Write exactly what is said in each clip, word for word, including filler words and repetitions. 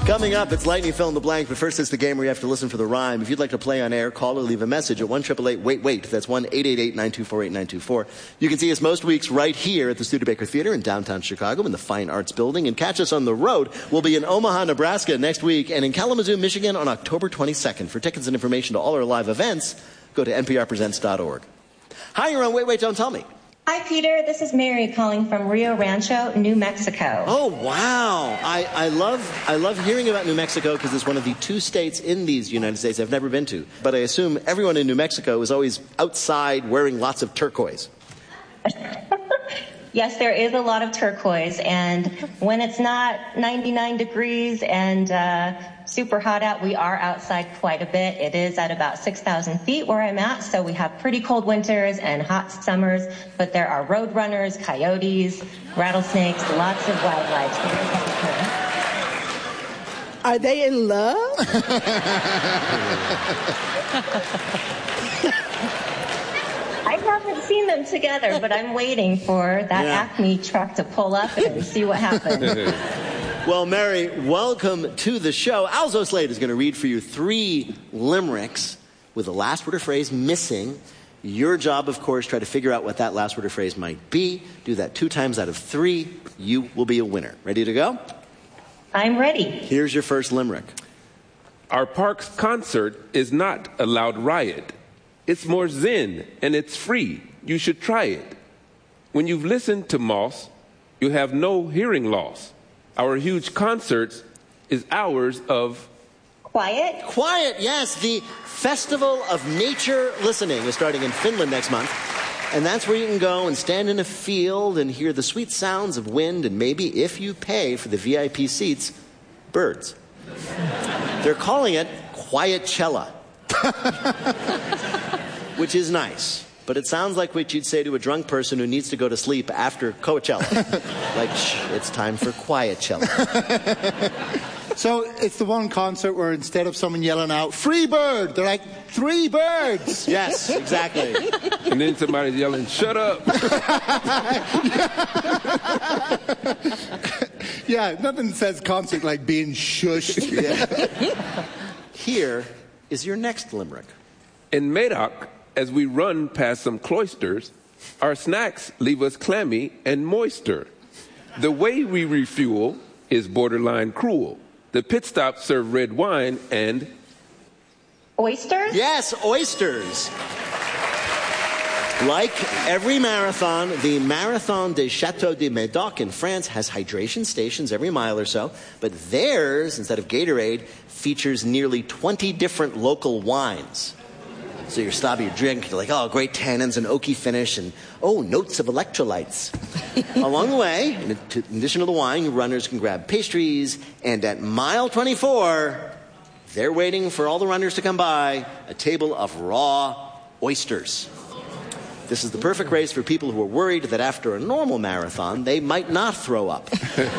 Coming up, it's Lightning Fill in the Blank, but first it's the game where you have to listen for the rhyme. If you'd like to play on air, call or leave a message at one eight eight eight wait wait. That's one eight eight eight nine two four eight nine two four. You can see us most weeks right here at the Studebaker Theater in downtown Chicago in the Fine Arts Building, and catch us on the road. We'll be in Omaha, Nebraska next week, and in Kalamazoo, Michigan on October twenty-second. For tickets and information to all our live events, go to N P R presents dot org. Hi, you're on Wait, Wait, Don't Tell Me. Hi, Peter. This is Mary calling from Rio Rancho, New Mexico. Oh, wow. I, I love I love hearing about New Mexico because it's one of the two states in these United States I've never been to. But I assume everyone in New Mexico is always outside wearing lots of turquoise. Yes, there is a lot of turquoise. And when it's not ninety-nine degrees and uh, super hot out, we are outside quite a bit. It is at about six thousand feet where I'm at, so we have pretty cold winters and hot summers, but there are road runners, coyotes, rattlesnakes, lots of wildlife. Are they in love? I haven't seen them together, but I'm waiting for that Yeah. Acme truck to pull up and see what happens. Well, Mary, welcome to the show. Alzo Slade is going to read for you three limericks with the last word or phrase missing. Your job, of course, try to figure out what that last word or phrase might be. Do that two times out of three. You will be a winner. Ready to go? I'm ready. Here's your first limerick. Our park's concert is not a loud riot. It's more zen, and it's free. You should try it. When you've listened to Moss, you have no hearing loss. Our huge concerts is hours of... Quiet? Quiet, yes. The Festival of Nature Listening is starting in Finland next month. And that's where you can go and stand in a field and hear the sweet sounds of wind and maybe, if you pay for the V I P seats, birds. They're calling it Quietcella. Which is nice, but it sounds like what you'd say to a drunk person who needs to go to sleep after Coachella. Like, shh, it's time for Quietcella. So it's the one concert where instead of someone yelling out, "Free bird," they're like, "Three birds." Yes, exactly. And then somebody's yelling, "Shut up." Yeah, nothing says concert like being shushed. Yeah. Here is your next limerick. In Madoc, as we run past some cloisters, our snacks leave us clammy and moister. The way we refuel is borderline cruel. The pit stops serve red wine and... Oysters? Yes, oysters. Like every marathon, the Marathon des Châteaux de Médoc in France has hydration stations every mile or so, but theirs, instead of Gatorade, features nearly twenty different local wines. So you're stopping your drink, you're like, oh, great tannins and oaky finish, and oh, notes of electrolytes. Along the way, in addition to the wine, runners can grab pastries, and at mile twenty-four, they're waiting for all the runners to come by, a table of raw oysters. This is the perfect race for people who are worried that after a normal marathon, they might not throw up.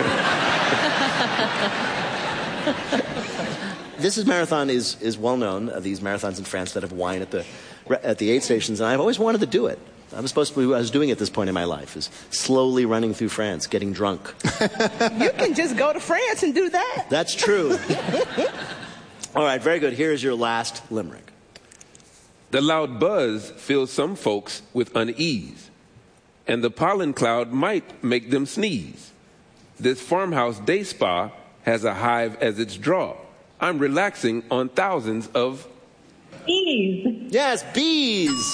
This is marathon is, is well known, uh, these marathons in France that have wine at the, at the aid stations, and I've always wanted to do it. I was supposed to be, I was doing it at this point in my life, is slowly running through France, getting drunk. You can just go to France and do that. That's true. All right, very good. Here is your last limerick. The loud buzz fills some folks with unease, and the pollen cloud might make them sneeze. This farmhouse day spa has a hive as its draw. I'm relaxing on thousands of... Bees. Yes, bees.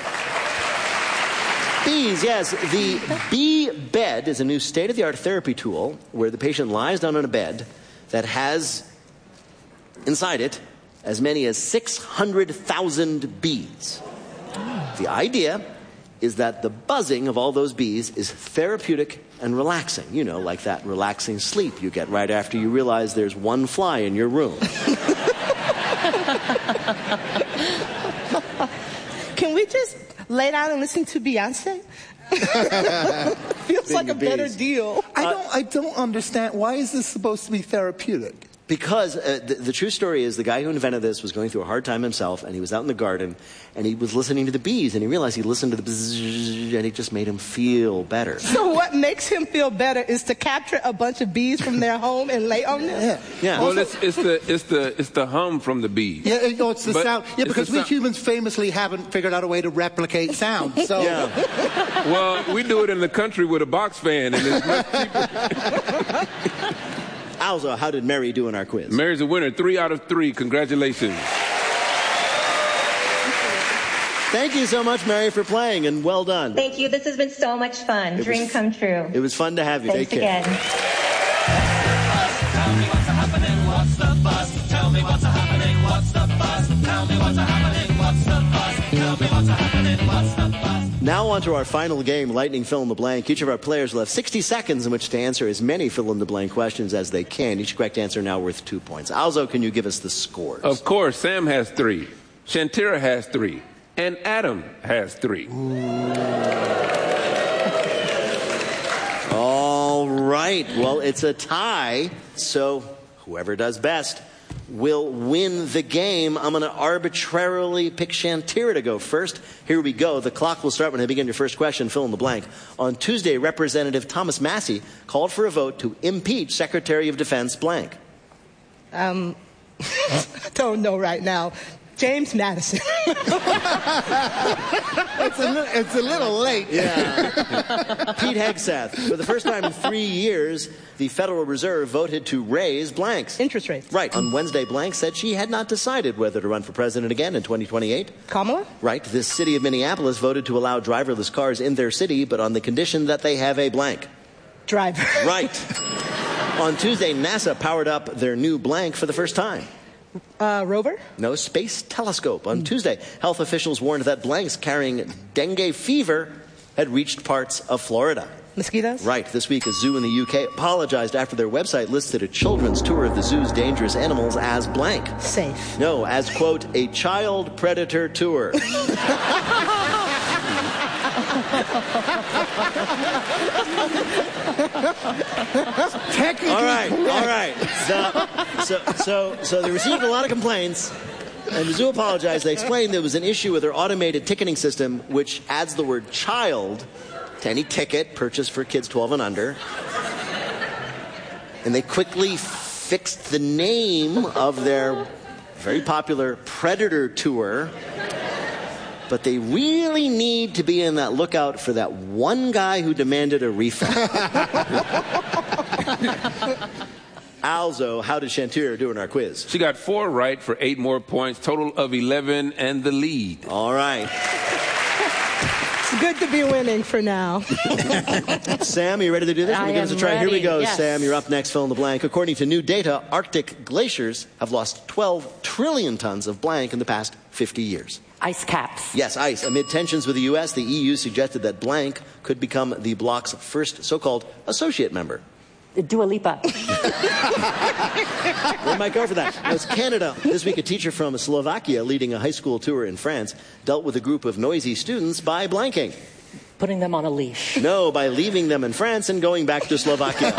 Bees, yes. The bee bed is a new state-of-the-art therapy tool where the patient lies down on a bed that has inside it as many as six hundred thousand bees. The idea is that the buzzing of all those bees is therapeutic and relaxing. You know, like that relaxing sleep you get right after you realize there's one fly in your room. Can we just lay down and listen to Beyonce? Feels like a better deal. I don't, I don't understand. Why is this supposed to be therapeutic? Because uh, the, the true story is the guy who invented this was going through a hard time himself, and he was out in the garden, and he was listening to the bees, and he realized he listened to the bzzz, and it just made him feel better. So what makes him feel better is to capture a bunch of bees from their home and lay on them? Yeah. Yeah. Well, it's, it's the it's the it's the hum from the bees. Yeah, it- no, it's the But sound. Yeah, it's because the we sound. humans famously haven't figured out a way to replicate sound. So Yeah. Well, we do it in the country with a box fan, and it's much cheaper. Alzo, how did Mary do in our quiz? Mary's a winner, three out of three. Congratulations. Thank you so much, Mary, for playing, and well done. Thank you. This has been so much fun. It Dream was- come true. It was fun to have you. Thanks Take care. again. Tell me what's happening, what's the buzz? Tell me what's happening, what's the buzz? Tell me what's happening, what's the buzz? Tell me what's happening, what's the buzz? Now on to our final game, Lightning Fill in the Blank. Each of our players will have sixty seconds in which to answer as many fill in the blank questions as they can. Each correct answer now worth two points. Alzo, can you give us the scores? Of course, Sam has three, Shantira has three, and Adam has three. All right. Well, it's a tie, so whoever does best will win the game. I'm going to arbitrarily pick Shantira to go first. Here we go. The clock will start when I begin your first question. Fill in the blank. On Tuesday, Representative Thomas Massey called for a vote to impeach Secretary of Defense blank. Um, I don't know right now. James Madison. it's, a li- it's a little late. Yeah. Pete Hegseth. For the first time in three years, the Federal Reserve voted to raise blanks. Interest rates. Right. On Wednesday, blank said she had not decided whether to run for president again in twenty twenty-eight. Kamala? Right. The city of Minneapolis voted to allow driverless cars in their city, but on the condition that they have a blank. Driver. Right. On Tuesday, NASA powered up their new blank for the first time. Uh, rover? No, space telescope. On Tuesday, health officials warned that blanks carrying dengue fever had reached parts of Florida. Mosquitoes? Right. This week, a zoo in the U K apologized after their website listed a children's tour of the zoo's dangerous animals as blank. Safe. No, as, quote, a child predator tour. Technically All right, correct. all right. So, so, so, so they received a lot of complaints, and the zoo apologized. They explained there was an issue with their automated ticketing system, which adds the word child to any ticket purchased for kids twelve and under. And they quickly fixed the name of their very popular Predator Tour. But they really need to be in that lookout for that one guy who demanded a refund. Alzo, how did Shantira do in our quiz? She got four right for eight more points, total of eleven, and the lead. All right. It's good to be winning for now. Sam, are you ready to do this? I Give us a am try. Here we ready, go, yes. Sam. You're up next. Fill in the blank. According to new data, Arctic glaciers have lost twelve trillion tons of blank in the past fifty years. Ice caps. Yes, ice. Amid tensions with the U S, the E U suggested that blank could become the bloc's first so-called associate member. Dua Lipa. We might go for that. Now, it's Canada. This week, a teacher from Slovakia leading a high school tour in France dealt with a group of noisy students by blanking. Putting them on a leash. No, by leaving them in France and going back to Slovakia.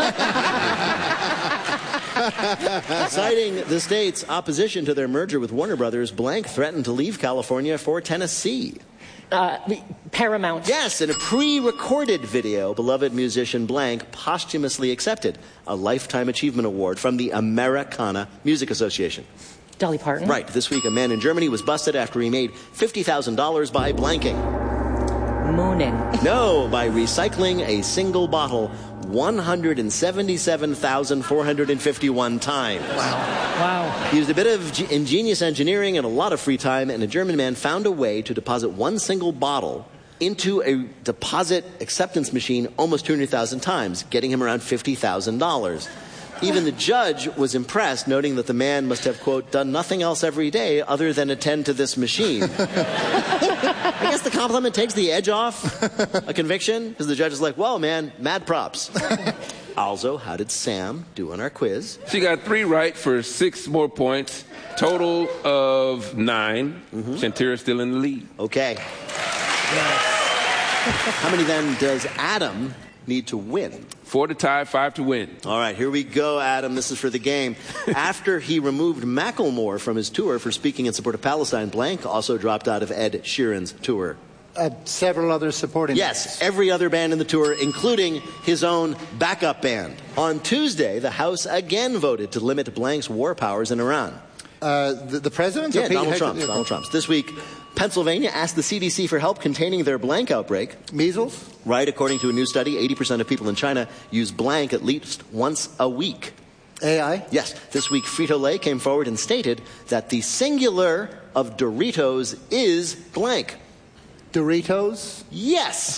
Citing the state's opposition to their merger with Warner Brothers, blank threatened to leave California for Tennessee. Uh, Paramount. Yes, in a pre-recorded video, beloved musician Blank posthumously accepted a Lifetime Achievement Award from the Americana Music Association. Dolly Parton. Right. This week, a man in Germany was busted after he made fifty thousand dollars by blanking. Mooning. No, by recycling a single bottle one hundred seventy-seven thousand four hundred fifty-one times. Wow. He used a bit of g- ingenious engineering and a lot of free time, and a German man found a way to deposit one single bottle into a deposit acceptance machine almost two hundred thousand times, getting him around fifty thousand dollars. Even the judge was impressed, noting that the man must have, quote, done nothing else every day other than attend to this machine. I guess the compliment takes the edge off a conviction, because the judge is like, well, man, mad props. Also, how did Sam do on our quiz? She got three right for six more points, total of nine. Mm-hmm. Shantira's still in the lead. Okay. How many then does Adam need to win? Four to tie, five to win. All right, here we go, Adam. This is for the game. After he removed Macklemore from his tour for speaking in support of Palestine, Blank also dropped out of Ed Sheeran's tour. Uh, several other supporting Yes, bands. every other band in the tour, including his own backup band. On Tuesday, the House again voted to limit Blank's war powers in Iran. Uh, the, the president? Yeah, Donald Trump. Donald Trump's. This week, Pennsylvania asked the C D C for help containing their Blank outbreak. Measles? Right, according to a new study, eighty percent of people in China use Blank at least once a week. A I? Yes, this week Frito-Lay came forward and stated that the singular of Doritos is Blank. Doritos? Yes!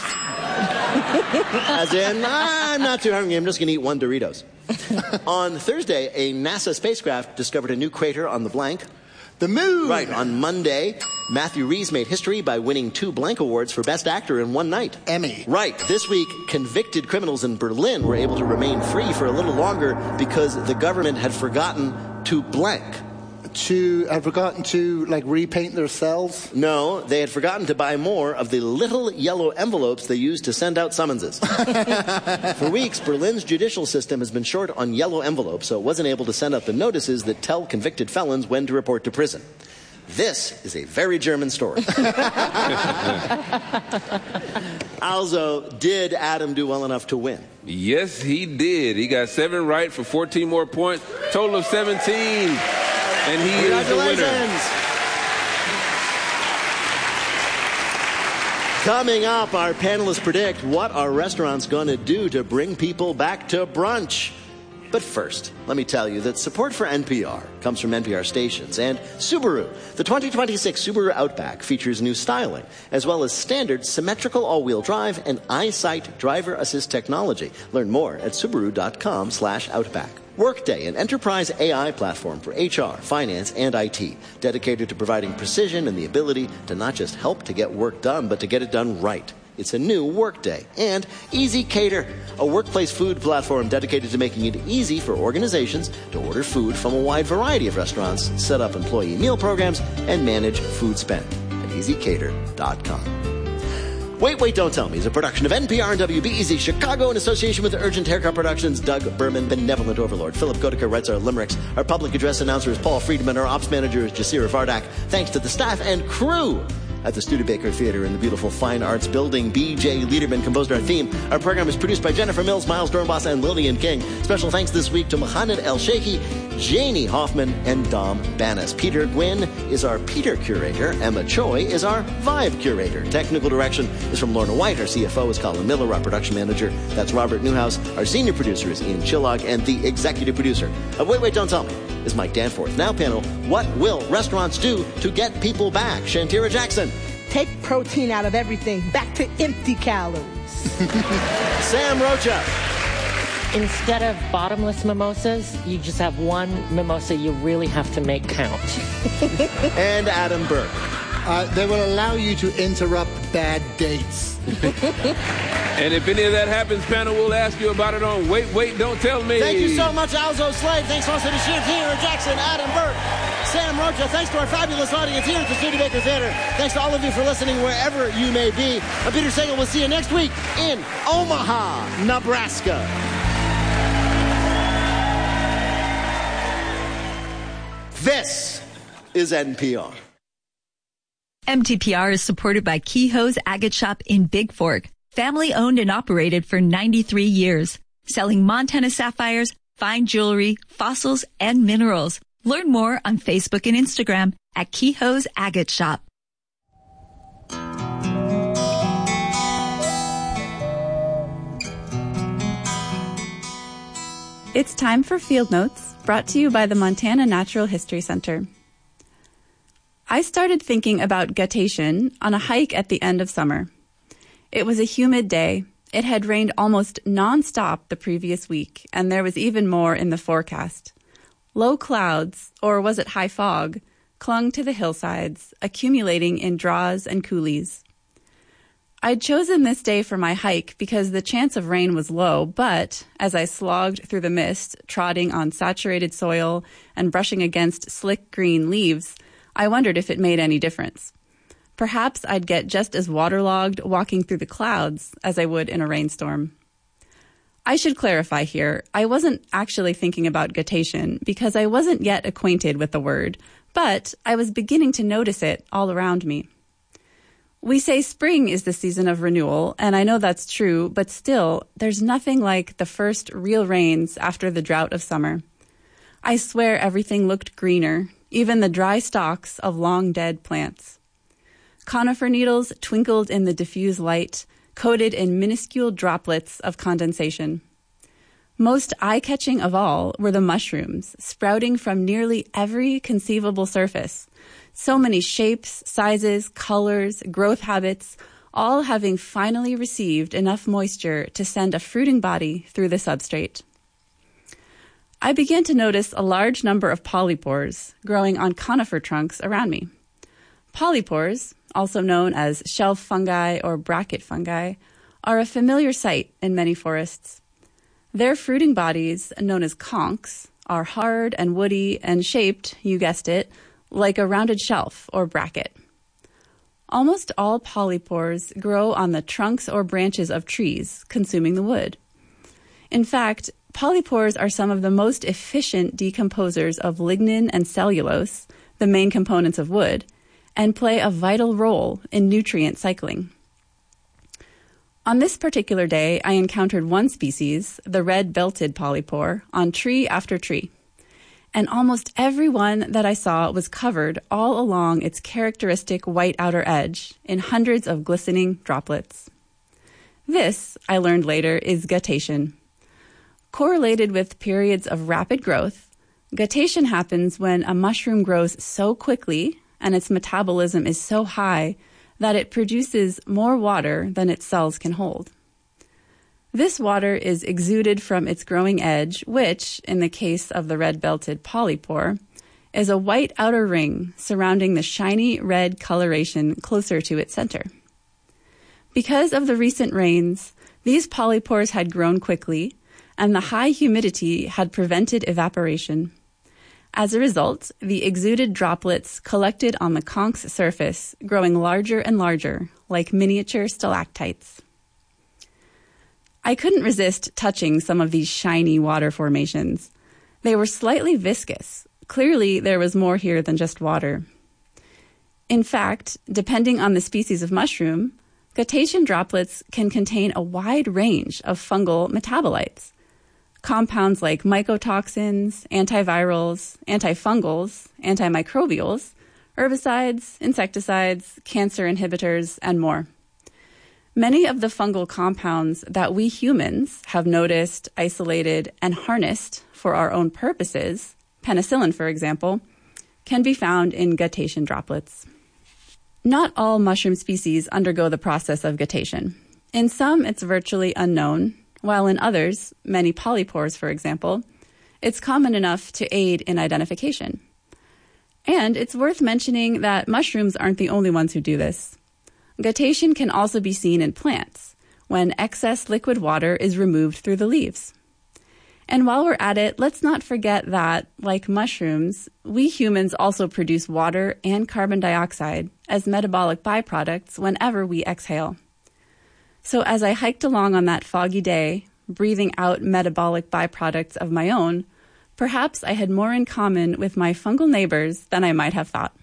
As in, I'm not too hungry, I'm just going to eat one Doritos. On Thursday, a NASA spacecraft discovered a new crater on the Blank. The moon! Right, on Monday, Matthew Rhys made history by winning two Blank Awards for Best Actor in one night. Emmy. Right, this week, convicted criminals in Berlin were able to remain free for a little longer because the government had forgotten to blank. To, I've forgotten to, like, repaint their cells? No, they had forgotten to buy more of the little yellow envelopes they used to send out summonses. For weeks, Berlin's judicial system has been short on yellow envelopes, so it wasn't able to send out the notices that tell convicted felons when to report to prison. This is a very German story. Also, did Adam do well enough to win? Yes, he did. He got seven right for fourteen more points, total of seventeen. And he is the winner. Coming up, our panelists predict what are restaurants going to do to bring people back to brunch. But first, let me tell you that support for N P R comes from N P R stations and Subaru. The twenty twenty-six Subaru Outback features new styling, as well as standard symmetrical all-wheel drive and EyeSight driver assist technology. Learn more at Subaru.com slash Outback. Workday, an enterprise A I platform for H R, finance, and I T, dedicated to providing precision and the ability to not just help to get work done, but to get it done right. It's a new Workday. And Easy Cater, a workplace food platform dedicated to making it easy for organizations to order food from a wide variety of restaurants, set up employee meal programs, and manage food spend at easy cater dot com. Wait, Wait, Don't Tell Me is a production of N P R and W B E Z Chicago in association with Urgent Haircut Productions. Doug Berman, Benevolent Overlord. Philip Goedeke writes our limericks. Our public address announcer is Paul Friedman. Our ops manager is Jasira Vardak. Thanks to the staff and crew at the Studebaker Theater in the beautiful Fine Arts Building. B J Liederman composed our theme. Our program is produced by Jennifer Mills, Miles Dornbos, and Lillian King. Special thanks this week to Mohamed El Sheikhi, Janie Hoffman, and Dom Banas. Peter Gwynn is our Peter Curator. Emma Choi is our Vibe Curator. Technical direction is from Lorna White. Our C F O is Colin Miller. Our production manager, that's Robert Newhouse. Our senior producer is Ian Chillog. And the executive producer of Wait, Wait, Don't Tell Me is Mike Danforth. Now, panel, what will restaurants do to get people back? Shantira Jackson. Take protein out of everything. Back to empty calories. Sam Rocha. Instead of bottomless mimosas, you just have one mimosa you really have to make count. And Adam Burke. Uh, they will allow you to interrupt bad dates. And if any of that happens, panel, we'll ask you about it on Wait, Wait, Don't Tell Me. Thank you so much, Alzo Slade. Thanks also to Shantira Jackson, Adam Burke, Sam Rocha. Thanks to our fabulous audience here at the Studebaker Theater. Thanks to all of you for listening wherever you may be. I'm Peter Sagal. We'll see you next week in Omaha, Nebraska. This is N P R. M T P R is supported by Kehoe's Agate Shop in Big Fork, family owned and operated for ninety-three years, selling Montana sapphires, fine jewelry, fossils, and minerals. Learn more on Facebook and Instagram at Kehoe's Agate Shop. It's time for Field Notes, brought to you by the Montana Natural History Center. I started thinking about guttation on a hike at the end of summer. It was a humid day. It had rained almost nonstop the previous week, and there was even more in the forecast. Low clouds, or was it high fog, clung to the hillsides, accumulating in draws and coulees. I'd chosen this day for my hike because the chance of rain was low, but as I slogged through the mist, trotting on saturated soil and brushing against slick green leaves, I wondered if it made any difference. Perhaps I'd get just as waterlogged walking through the clouds as I would in a rainstorm. I should clarify here, I wasn't actually thinking about guttation because I wasn't yet acquainted with the word, but I was beginning to notice it all around me. We say spring is the season of renewal, and I know that's true, but still, there's nothing like the first real rains after the drought of summer. I swear everything looked greener, even the dry stalks of long-dead plants. Conifer needles twinkled in the diffuse light, coated in minuscule droplets of condensation. Most eye-catching of all were the mushrooms, sprouting from nearly every conceivable surface. So many shapes, sizes, colors, growth habits, all having finally received enough moisture to send a fruiting body through the substrate. I began to notice a large number of polypores growing on conifer trunks around me. Polypores, also known as shelf fungi or bracket fungi, are a familiar sight in many forests. Their fruiting bodies, known as conchs, are hard and woody and shaped, you guessed it, like a rounded shelf or bracket. Almost all polypores grow on the trunks or branches of trees, consuming the wood. In fact, polypores are some of the most efficient decomposers of lignin and cellulose, the main components of wood, and play a vital role in nutrient cycling. On this particular day, I encountered one species, the red-belted polypore, on tree after tree. And almost every one that I saw was covered all along its characteristic white outer edge in hundreds of glistening droplets. This, I learned later, is guttation. Correlated with periods of rapid growth, guttation happens when a mushroom grows so quickly and its metabolism is so high that it produces more water than its cells can hold. This water is exuded from its growing edge, which, in the case of the red-belted polypore, is a white outer ring surrounding the shiny red coloration closer to its center. Because of the recent rains, these polypores had grown quickly, and the high humidity had prevented evaporation. As a result, the exuded droplets collected on the conch's surface, growing larger and larger, like miniature stalactites. I couldn't resist touching some of these shiny water formations. They were slightly viscous. Clearly, there was more here than just water. In fact, depending on the species of mushroom, guttation droplets can contain a wide range of fungal metabolites. Compounds like mycotoxins, antivirals, antifungals, antimicrobials, herbicides, insecticides, cancer inhibitors, and more. Many of the fungal compounds that we humans have noticed, isolated, and harnessed for our own purposes, penicillin, for example, can be found in guttation droplets. Not all mushroom species undergo the process of guttation. In some, it's virtually unknown, while in others, many polypores, for example, it's common enough to aid in identification. And it's worth mentioning that mushrooms aren't the only ones who do this. Guttation can also be seen in plants, when excess liquid water is removed through the leaves. And while we're at it, let's not forget that, like mushrooms, we humans also produce water and carbon dioxide as metabolic byproducts whenever we exhale. So as I hiked along on that foggy day, breathing out metabolic byproducts of my own, perhaps I had more in common with my fungal neighbors than I might have thought.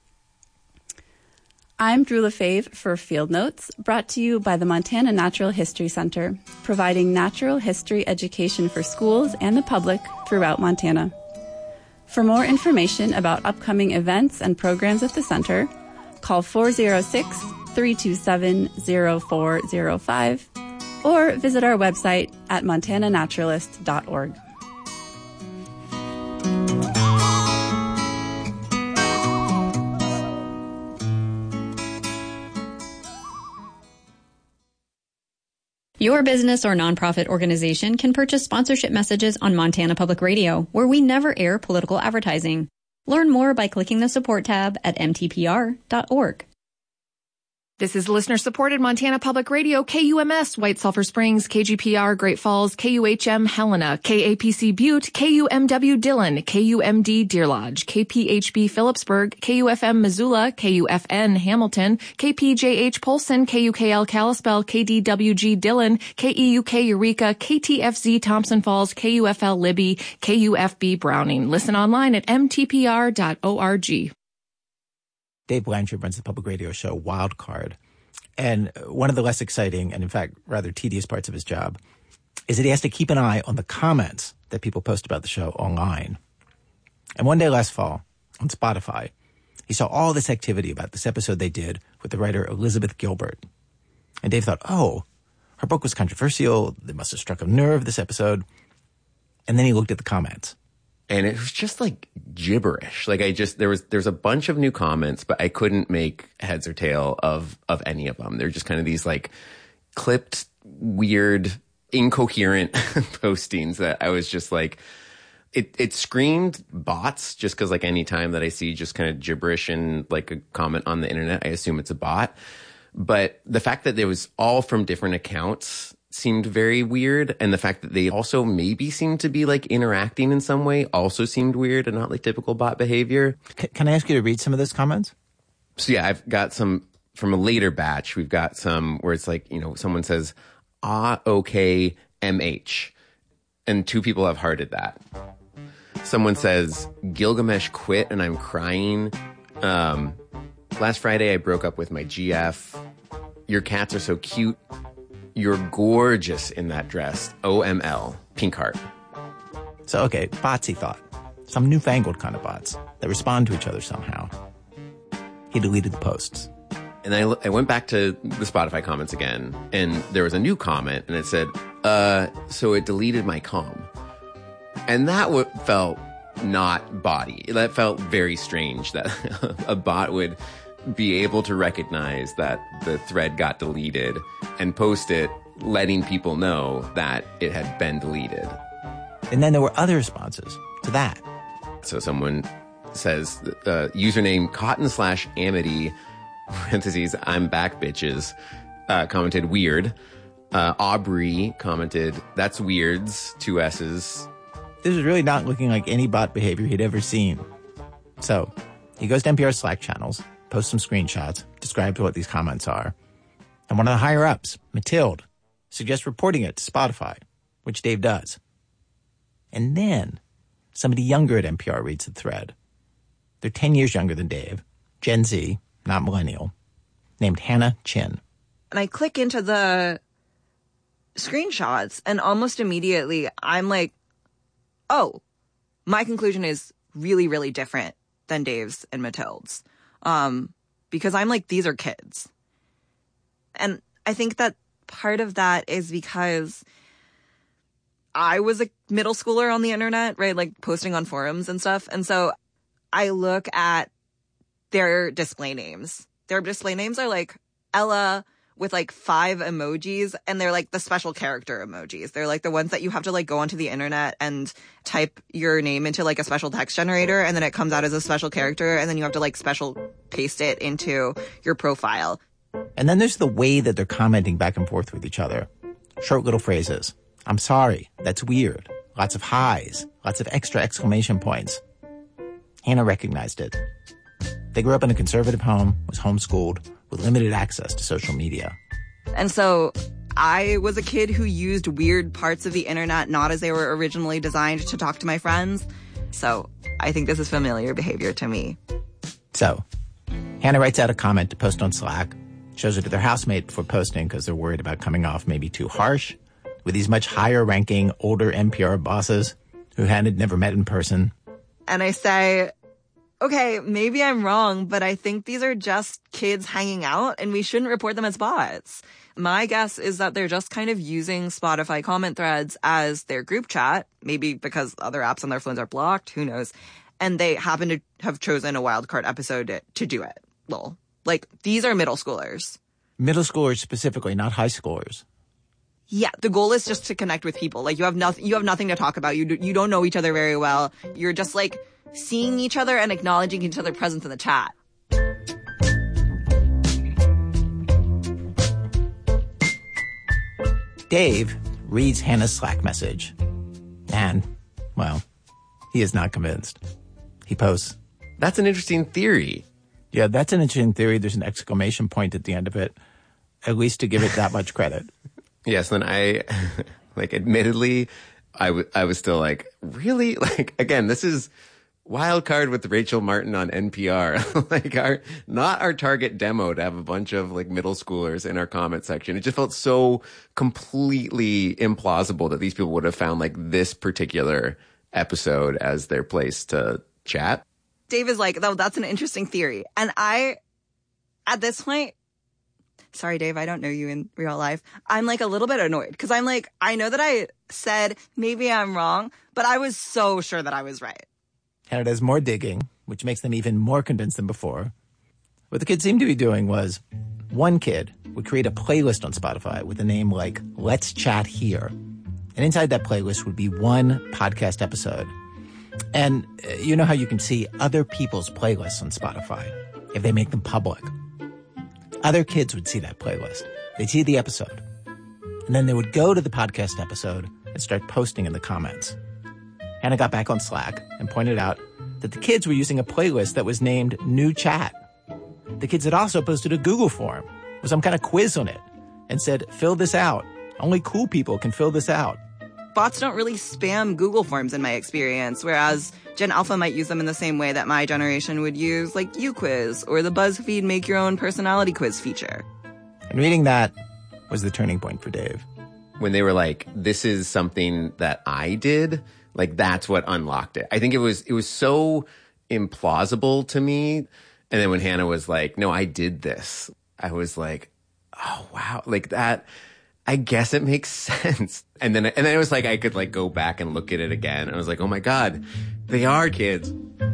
I'm Drew Lefebvre for Field Notes, brought to you by the Montana Natural History Center, providing natural history education for schools and the public throughout Montana. For more information about upcoming events and programs at the center, call four oh six, three two seven, oh four oh five or visit our website at montana naturalist dot org. Your business or nonprofit organization can purchase sponsorship messages on Montana Public Radio, where we never air political advertising. Learn more by clicking the support tab at m t p r dot org. This is listener-supported Montana Public Radio, K U M S, White Sulphur Springs, K G P R, Great Falls, K U H M, Helena, K A P C Butte, K U M W Dillon, K U M D Deer Lodge, K P H B Phillipsburg, K U F M Missoula, K U F N Hamilton, K P J H Polson, K U K L Kalispell, K D W G Dillon, K E U K Eureka, K T F Z Thompson Falls, K U F L Libby, K U F B Browning. Listen online at m t p r dot org. Dave Blanchard runs the public radio show Wild Card. And one of the less exciting and, in fact, rather tedious parts of his job is that he has to keep an eye on the comments that people post about the show online. And one day last fall, on Spotify, he saw all this activity about this episode they did with the writer Elizabeth Gilbert. And Dave thought, oh, her book was controversial. They must have struck a nerve, this episode. And then he looked at the comments. And it was just like gibberish. Like I just, there was, there's a bunch of new comments, but I couldn't make heads or tail of, of any of them. They're just kind of these like clipped, weird, incoherent postings that I was just like, it, it screamed bots just cause like any time that I see just kind of gibberish and like a comment on the internet, I assume it's a bot. But the fact that it was all from different accounts seemed very weird, and the fact that they also maybe seemed to be like interacting in some way also seemed weird and not like typical bot behavior. C- can I ask you to read some of those comments? So yeah, I've got some from a later batch. We've got some where it's like, you know, someone says, ah, okay, M H. And two people have hearted that. Someone says, Gilgamesh quit and I'm crying. Um, last Friday I broke up with my G F. Your cats are so cute. You're gorgeous in that dress. O M L. Pink heart. So, okay, bots, he thought. Some newfangled kind of bots that respond to each other somehow. He deleted the posts. And I, I went back to the Spotify comments again, and there was a new comment, and it said, uh, so it deleted my comm. And that w- felt not body. That felt very strange that a bot would be able to recognize that the thread got deleted and post it, letting people know that it had been deleted. And then there were other responses to that. So someone says, uh, username cotton slash amity, parentheses, I'm back, bitches, uh, commented weird. Uh, Aubrey commented, that's weirds, two S's. This is really not looking like any bot behavior he'd ever seen. So he goes to N P R Slack channels, posts some screenshots, describes what these comments are. And one of the higher-ups, Mathilde, suggests reporting it to Spotify, which Dave does. And then somebody younger at N P R reads the thread. They're ten years younger than Dave, Gen Z, not millennial, named Hannah Chin. And I click into the screenshots, and almost immediately I'm like, oh, my conclusion is really, really different than Dave's and Mathilde's. Um, because I'm like, these are kids. And I think that part of that is because I was a middle schooler on the internet, right? Like posting on forums and stuff. And so I look at their display names. Their display names are like Ella with like five emojis, and they're like the special character emojis. They're like the ones that you have to like go onto the internet and type your name into like a special text generator, and then it comes out as a special character, and then you have to like special paste it into your profile. And then there's the way that they're commenting back and forth with each other. Short little phrases. I'm sorry. That's weird. Lots of highs. Lots of extra exclamation points. Hannah recognized it. They grew up in a conservative home, was homeschooled, with limited access to social media. And so I was a kid who used weird parts of the internet not as they were originally designed to talk to my friends. So I think this is familiar behavior to me. So Hannah writes out a comment to post on Slack, shows it to their housemate before posting because they're worried about coming off maybe too harsh with these much higher ranking, older N P R bosses who Hannah had never met in person. And I say, okay, maybe I'm wrong, but I think these are just kids hanging out and we shouldn't report them as bots. My guess is that they're just kind of using Spotify comment threads as their group chat, maybe because other apps on their phones are blocked, who knows. And they happen to have chosen a wildcard episode to, to do it. Lol. Like, these are middle schoolers. Middle schoolers specifically, not high schoolers. Yeah, the goal is just to connect with people. Like, you have nothing, you have nothing to talk about. You do, you don't know each other very well. You're just like seeing each other and acknowledging each other's presence in the chat. Dave reads Hannah's Slack message. And, well, he is not convinced. He posts, "That's an interesting theory." Yeah, that's an interesting theory. There's an exclamation point at the end of it, at least to give it that much credit. Yes, and I, like, admittedly, I, w- I was still like, really? Like, again, this is Wild Card with Rachel Martin on N P R. Like, our, not our target demo to have a bunch of, like, middle schoolers in our comment section. It just felt so completely implausible that these people would have found, like, this particular episode as their place to chat. Dave is like, oh, that's an interesting theory. And I, at this point, sorry, Dave, I don't know you in real life. I'm like a little bit annoyed because I'm like, I know that I said maybe I'm wrong, but I was so sure that I was right. Hannah does more digging, which makes them even more convinced than before. What the kids seemed to be doing was one kid would create a playlist on Spotify with a name like Let's Chat Here. And inside that playlist would be one podcast episode. And uh, you know how you can see other people's playlists on Spotify if they make them public. Other kids would see that playlist. They'd see the episode. And then they would go to the podcast episode and start posting in the comments. Hannah got back on Slack and pointed out that the kids were using a playlist that was named New Chat. The kids had also posted a Google form with some kind of quiz on it and said, fill this out. Only cool people can fill this out. Bots don't really spam Google Forms in my experience, whereas Gen Alpha might use them in the same way that my generation would use, like, UQuiz or the BuzzFeed Make Your Own Personality Quiz feature. And reading that was the turning point for Dave. When they were like, this is something that I did, like, that's what unlocked it. I think it was it was so implausible to me. And then when Hannah was like, no, I did this, I was like, oh, wow, like that. I guess it makes sense. And then, and then it was like, I could like go back and look at it again. And I was like, oh my God, they are kids.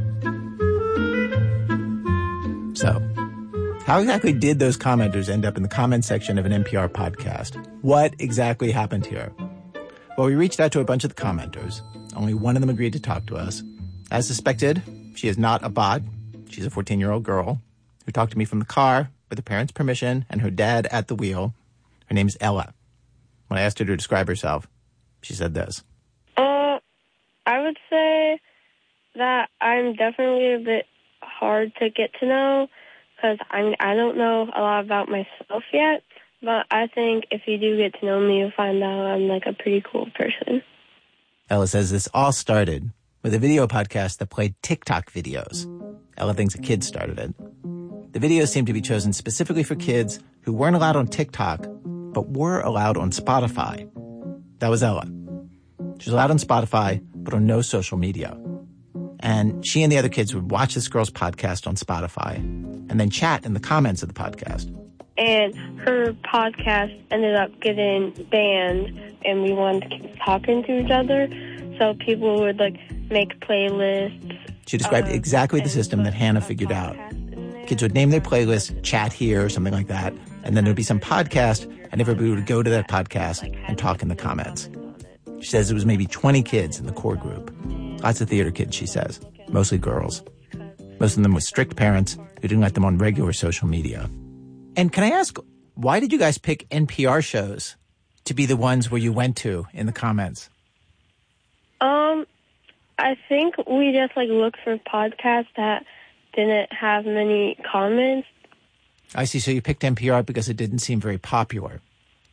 So, how exactly did those commenters end up in the comment section of an N P R podcast? What exactly happened here? Well, we reached out to a bunch of the commenters. Only one of them agreed to talk to us. As suspected, she is not a bot. She's a fourteen-year-old girl who talked to me from the car with her parents' permission and her dad at the wheel. Her name is Ella. When I asked her to describe herself, she said this. Uh, I would say that I'm definitely a bit hard to get to know because I I don't know a lot about myself yet. But I think if you do get to know me, you'll find out I'm like a pretty cool person. Ella says this all started with a video podcast that played TikTok videos. Ella thinks a kid started it. The videos seemed to be chosen specifically for kids who weren't allowed on TikTok, but were allowed on Spotify. That was Ella. She was allowed on Spotify, but on no social media. And she and the other kids would watch this girl's podcast on Spotify and then chat in the comments of the podcast. And her podcast ended up getting banned, and we wanted to keep talking to each other. So people would, like, make playlists. She described uh, exactly the system that Hannah figured out. Kids would name their playlist Chat Here or something like that, and then there'd be some podcast, and everybody would go to that podcast and talk in the comments. She says it was maybe twenty kids in the core group. Lots of theater kids, she says, mostly girls. Most of them with strict parents who didn't let them on regular social media. And can I ask, why did you guys pick N P R shows to be the ones where you went to in the comments? Um, I think we just, like, looked for podcasts that didn't have many comments. I see. So you picked N P R because it didn't seem very popular.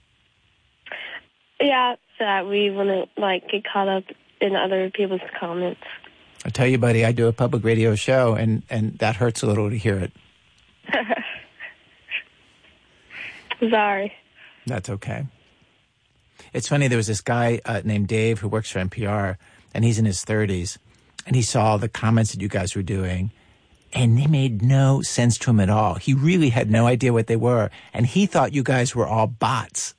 Yeah, so that we wouldn't, like, get caught up in other people's comments. I tell you, buddy, I do a public radio show, and, and that hurts a little to hear it. Sorry. That's okay. It's funny, there was this guy uh, named Dave who works for N P R, and he's in his thirties, and he saw the comments that you guys were doing, and they made no sense to him at all. He really had no idea what they were, and he thought you guys were all bots.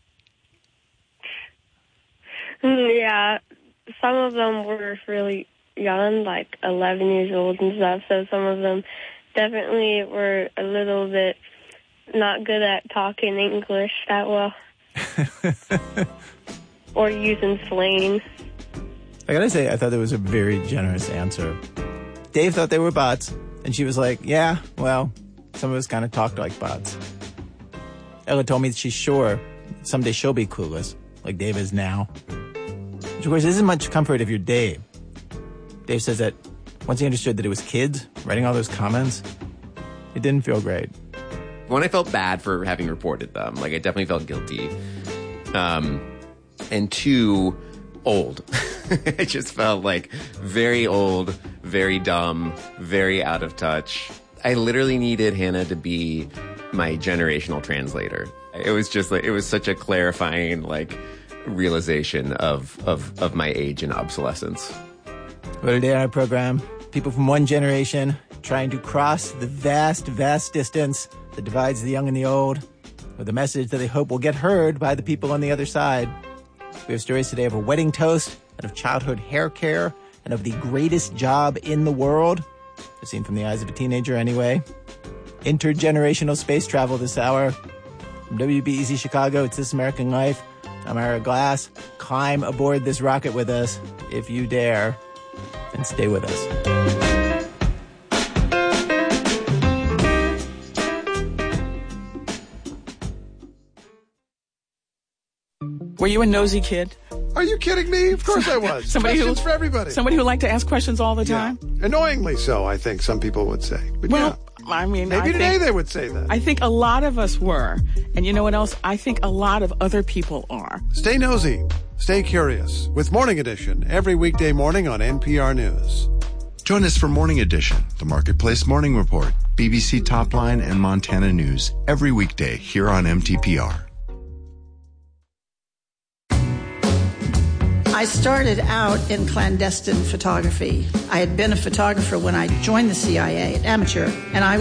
Yeah, some of them were really young, like eleven years old and stuff, so some of them definitely were a little bit not good at talking English that well. Or using slang. I gotta say, I thought that was a very generous answer. Dave thought they were bots, and she was like, yeah, well, some of us kind of talked like bots. Ella told me that she's sure someday she'll be clueless, like Dave is now. Which, of course, isn't much comfort if you're Dave. Dave says that once he understood that it was kids writing all those comments, it didn't feel great. One, I felt bad for having reported them. Like, I definitely felt guilty. Um, and two, old. I just felt like very old, very dumb, very out of touch. I literally needed Hannah to be my generational translator. It was just like, it was such a clarifying, like, realization of, of, of my age and obsolescence. Well, today on our program, people from one generation trying to cross the vast, vast distance that divides the young and the old with a message that they hope will get heard by the people on the other side. We have stories today of a wedding toast and of childhood hair care and of the greatest job in the world, as seen from the eyes of a teenager anyway. Intergenerational space travel this hour. From W B E Z Chicago, it's This American Life. I'm Ira Glass. Climb aboard this rocket with us, if you dare, and stay with us. Were you a nosy kid? Are you kidding me? Of course I was. somebody Questions who, for everybody. Somebody who liked to ask questions all the time? Yeah. Annoyingly so, I think some people would say. But well, yeah. I mean, maybe I today think, they would say that. I think a lot of us were. And you know what else? I think a lot of other people are. Stay nosy. Stay curious with Morning Edition every weekday morning on N P R News. Join us for Morning Edition, the Marketplace Morning Report, B B C Top Line, and Montana News every weekday here on M T P R. I started out in clandestine photography. I had been a photographer when I joined the C I A, amateur, and I